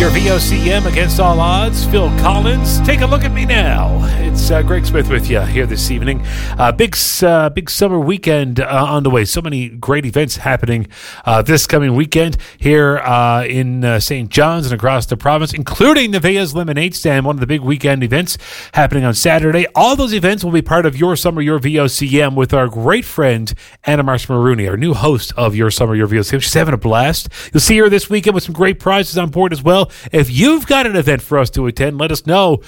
Your VOCM against all odds, Phil Collins. Take a look at me now. It's Greg Smith with you here this evening. Big summer weekend on the way. So many great events happening this coming weekend here in St. John's and across the province, including the Vegas Lemonade Stand, one of the big weekend events happening on Saturday. All those events will be part of Your Summer, Your VOCM with our great friend Anna Marsh-Maroney, our new host of Your Summer, Your VOCM. She's having a blast. You'll see her this weekend with some great prizes on board as well. If you've got an event for us to attend, let us know.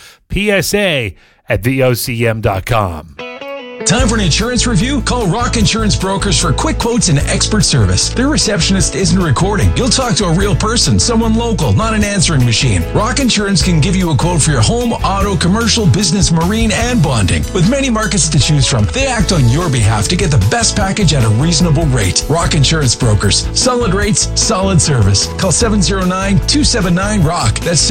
PSA@VOCM.com. Time for an insurance review? Call Rock Insurance Brokers for quick quotes and expert service. Their receptionist isn't recording. You'll talk to a real person, someone local, not an answering machine. Rock Insurance can give you a quote for your home, auto, commercial, business, marine, and bonding. With many markets to choose from, they act on your behalf to get the best package at a reasonable rate. Rock Insurance Brokers. Solid rates, solid service. Call 709-279-ROCK. That's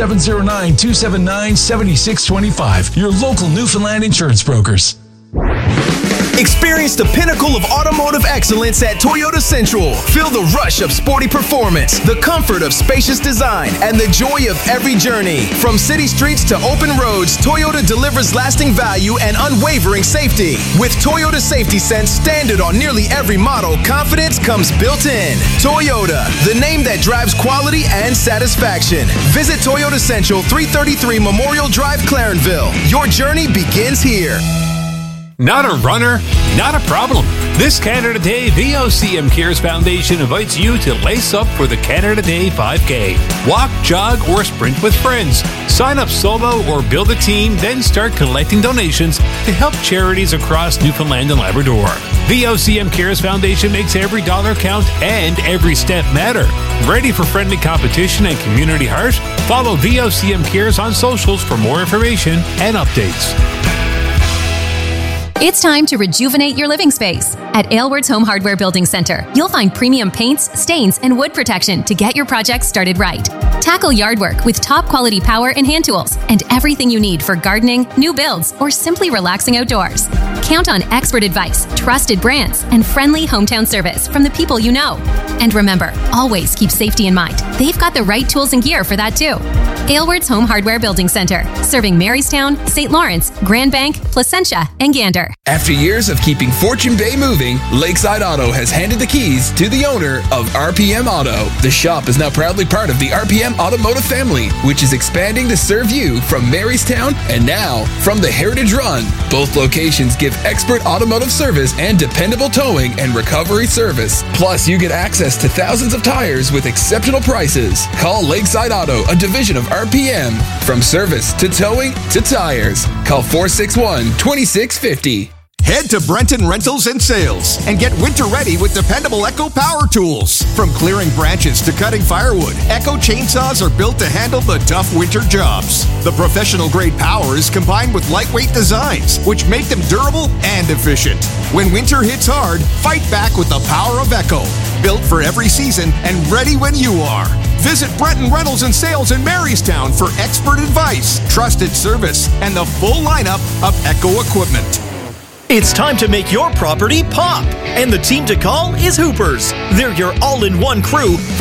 709-279-7625. Your local Newfoundland insurance brokers. Experience the pinnacle of automotive excellence at Toyota Central. Feel the rush of sporty performance, the comfort of spacious design, and the joy of every journey. From city streets to open roads, Toyota delivers lasting value and unwavering safety. With Toyota Safety Sense standard on nearly every model, confidence comes built in. Toyota, the name that drives quality and satisfaction. Visit Toyota Central, 333 Memorial Drive, Clarenville. Your journey begins here. Not a runner? Not a problem. This Canada Day, VOCM Cares Foundation invites you to lace up for the Canada Day 5K. Walk, jog, or sprint with friends. Sign up solo or build a team, then start collecting donations to help charities across Newfoundland and Labrador. VOCM Cares Foundation makes every dollar count and every step matter. Ready for friendly competition and community heart? Follow VOCM Cares on socials for more information and updates. It's time to rejuvenate your living space. At Aylward's Home Hardware Building Center, you'll find premium paints, stains, and wood protection to get your project started right. Tackle yard work with top quality power and hand tools and everything you need for gardening, new builds, or simply relaxing outdoors. Count on expert advice, trusted brands, and friendly hometown service from the people you know. And remember, always keep safety in mind. They've got the right tools and gear for that too. Aylward's Home Hardware Building Center, serving Marystown, St. Lawrence, Grand Bank, Placentia, and Gander. After years of keeping Fortune Bay moving, Lakeside Auto has handed the keys to the owner of RPM Auto. The shop is now proudly part of the RPM Automotive family, which is expanding to serve you from Marystown and now from the Heritage Run. Both locations give expert automotive service and dependable towing and recovery service. Plus, you get access to thousands of tires with exceptional prices. Call Lakeside Auto, a division of RPM. From service to towing to tires. Call 461-2650. Head to Brenton Rentals and Sales and get winter ready with dependable Echo power tools. From clearing branches to cutting firewood, Echo chainsaws are built to handle the tough winter jobs. The professional grade power is combined with lightweight designs, which make them durable and efficient. When winter hits hard, fight back with the power of Echo. Built for every season and ready when you are. Visit Brenton Rentals and Sales in Marystown for expert advice, trusted service, and the full lineup of Echo equipment. It's time to make your property pop, and the team to call is Hoopers. They're your all-in-one crew for